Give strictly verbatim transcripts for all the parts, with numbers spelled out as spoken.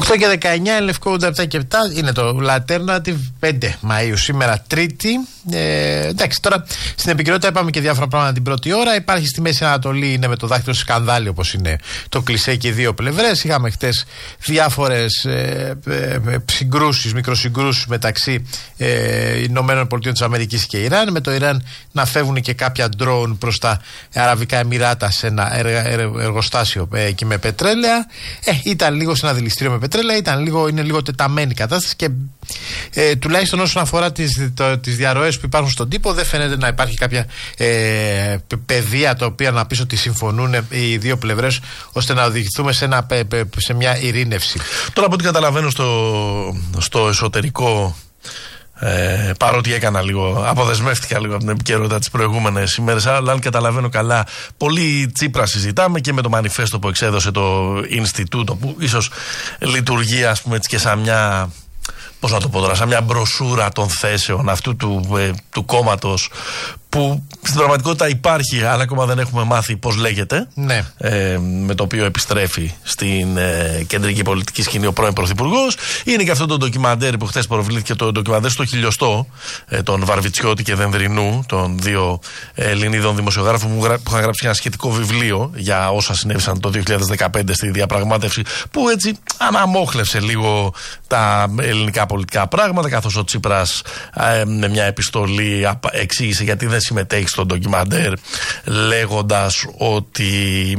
οκτώ και δεκαεννιά, Λευκό ογδόντα επτά και επτά, είναι το Alternative, πέντε Μαΐου σήμερα Τρίτη. Ε, εντάξει, τώρα στην επικαιρότητα είπαμε και διάφορα πράγματα την πρώτη ώρα. Υπάρχει στη Μέση Ανατολή, είναι με το δάχτυλο σκανδάλι, όπως είναι το κλισέ και οι δύο πλευρές. Είχαμε χτες διάφορες ε, ε, συγκρούσεις, μικροσυγκρούσεις μεταξύ ε, Ηνωμένων Πολιτειών της Αμερικής και Ιράν. Με το Ιράν να φεύγουν και κάποια ντρόουν προς τα Αραβικά Εμιράτα σε ένα εργοστάσιο ε, εκεί με πετρέλαια. Ε, ήταν λίγο σε ένα δηληστήριο με πετρέλαια, ήταν λίγο, είναι λίγο τεταμένη η κατάσταση και ε, τουλάχιστον όσον αφορά τις, το, τις διαρροές που υπάρχουν στον τύπο, δεν φαίνεται να υπάρχει κάποια ε, πεδία τα οποία να πεις ότι συμφωνούν οι δύο πλευρές ώστε να οδηγηθούμε σε, ένα, σε μια ειρήνευση. Τώρα από ό,τι καταλαβαίνω στο, στο εσωτερικό, Ε, παρότι έκανα λίγο, αποδεσμεύτηκα λίγο από την επικαιρότητα τις προηγούμενες ημέρες, αλλά αν καταλαβαίνω καλά, πολύ Τσίπρα συζητάμε και με το μανιφέστο που εξέδωσε το Ινστιτούτο, που ίσως λειτουργεί, ας πούμε, έτσι και σαν μια, πώς να το πω τώρα, σαν μια μπροσούρα των θέσεων αυτού του, ε, του κόμματος, που στην πραγματικότητα υπάρχει, αλλά ακόμα δεν έχουμε μάθει πώς λέγεται. Ναι. Ε, με το οποίο επιστρέφει στην ε, κεντρική πολιτική σκηνή ο πρώην Πρωθυπουργός. Είναι και αυτό το ντοκιμαντέρ που χθες προβλήθηκε, το ντοκιμαντέρ στο χιλιοστό, ε, των Βαρβιτσιώτη και Δενδρινού, των δύο ε, Ελληνίδων δημοσιογράφων που, γρα, που είχαν γράψει ένα σχετικό βιβλίο για όσα συνέβησαν το δύο χιλιάδες δεκαπέντε στη διαπραγμάτευση, που έτσι αναμόχλευσε λίγο τα ελληνικά πολιτικά πράγματα, καθώς ο Τσίπρας ε, με μια επιστολή εξήγησε γιατί δεν συμμετέχει στο ντοκιμαντέρ, λέγοντας ότι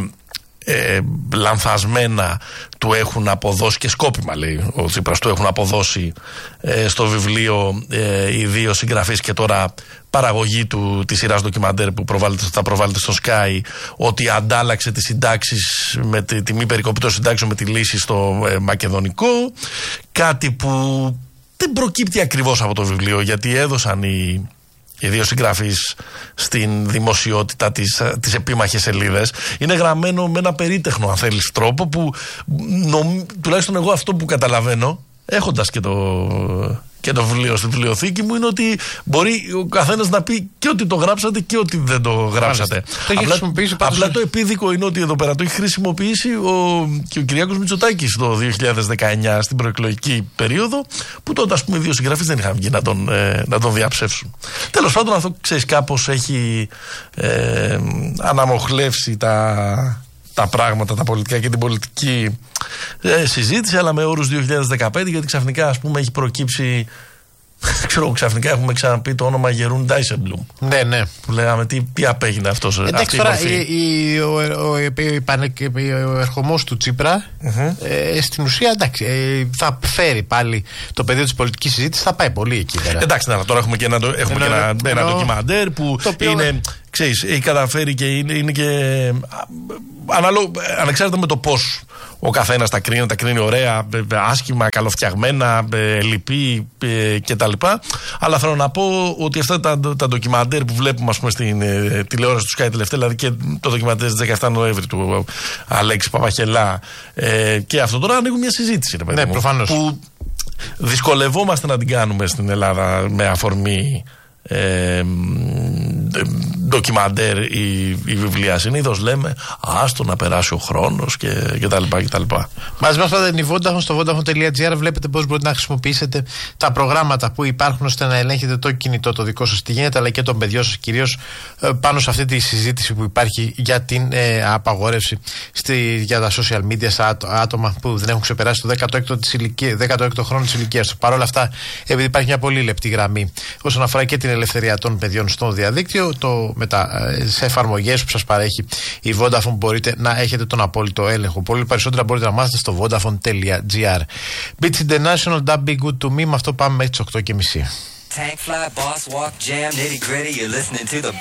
ε, λανθασμένα του έχουν αποδώσει, και σκόπιμα λέει ο Τσίπρας, του έχουν αποδώσει ε, στο βιβλίο ε, οι δύο συγγραφείς και τώρα παραγωγή του, της σειράς ντοκιμαντέρ που προβάλλεται, θα προβάλλεται στο Sky, ότι αντάλλαξε τις συντάξεις, με τη, τη μη περικοπή των συντάξεων με τη λύση στο ε, μακεδονικό, κάτι που δεν προκύπτει ακριβώς από το βιβλίο, γιατί έδωσαν οι οι δύο συγγραφείς στην δημοσιότητα τις, τις επίμαχες σελίδες. Είναι γραμμένο με ένα περίτεχνο, αν θέλεις, τρόπο που νομ, τουλάχιστον εγώ αυτό που καταλαβαίνω, έχοντας και το, και το βιβλίο στη βιβλιοθήκη μου, είναι ότι μπορεί ο καθένας να πει και ότι το γράψατε και ότι δεν το γράψατε. Το απλά, απλά το επίδικο είναι ότι εδώ πέρα το έχει χρησιμοποιήσει ο, και ο Κυριάκος Μητσοτάκης το δύο χιλιάδες δεκαεννιά στην προεκλογική περίοδο, που τότε, ας πούμε, οι δύο συγγραφείς δεν είχαν βγει να τον, ε, να τον διαψεύσουν. Τέλος πάντων, αυτό, ξέρεις, κάπως έχει ε, αναμοχλεύσει τα... τα πράγματα, τα πολιτικά και την πολιτική ε, συζήτηση, αλλά με όρους δύο χιλιάδες δεκαπέντε, γιατί ξαφνικά, ας πούμε, έχει προκύψει, ξέρω, ξαφνικά έχουμε ξαναπεί το όνομα Γερούν Ντάισεμπλουμ. Ναι, ναι. Που λέγαμε τι, τι απέγινε αυτός. Εντάξει, τώρα η, η, ο, ο, ο, ο ερχομός του Τσίπρα uh-huh. ε, στην ουσία, εντάξει, ε, θα φέρει πάλι το πεδίο της πολιτικής συζήτησης, θα πάει πολύ εκεί πέρα. Εντάξει, ναι, τώρα έχουμε και ένα, έχουμε ενώ, και ένα, ενώ, ένα ντοκιμαντέρ που οποίο... είναι, ξέρεις, έχει καταφέρει και είναι, είναι και αναλο, ανεξάρτητα με το πώς ο καθένας τα κρίνει, τα κρίνει ωραία, άσχημα, καλοφτιαγμένα, λυπή κτλ. Αλλά θέλω να πω ότι αυτά τα, τα ντοκιμαντέρ που βλέπουμε, ας πούμε, στην ε, τηλεόραση του Sky τελευταία, δηλαδή και το ντοκιμαντέρ της δεκαεφτά Νοέμβρη του Αλέξη Παπαχελά ε, και αυτό τώρα ανοίγουν μια συζήτηση. Ρε, ναι, προφανώς. Που δυσκολευόμαστε να την κάνουμε στην Ελλάδα με αφορμή Ε, ντοκιμαντέρ ή, ή βιβλία. Συνήθως λέμε άστο να περάσει ο χρόνος και, και τα λοιπά και τα λοιπά. Μαζί μας πάντα είναι η Vodafone. Στο vodafone.gr βλέπετε πώς μπορείτε να χρησιμοποιήσετε τα προγράμματα που υπάρχουν ώστε να ελέγχετε το κινητό το δικό σας τι γίνεται, αλλά και των παιδιών σας, κυρίως ε, πάνω σε αυτή τη συζήτηση που υπάρχει για την ε, απαγόρευση στη, για τα social media στα άτομα που δεν έχουν ξεπεράσει το δέκατο έκτο, της ηλικία, δέκατο έκτο χρόνο της ηλικίας του. Παρ' όλα αυτά, επειδή υπάρχει μια πολύ λεπτή γραμμή όσον αφορά και την ελευθερία των παιδιών στο διαδίκτυο, το, με τα, σε εφαρμογές που σας παρέχει η Vodafone μπορείτε να έχετε τον απόλυτο έλεγχο. Πολύ περισσότερα μπορείτε να μάθετε στο vodafone.gr. Beats International, That Be Good To Me. Με αυτό πάμε μέχρι τις οκτώ και μισή.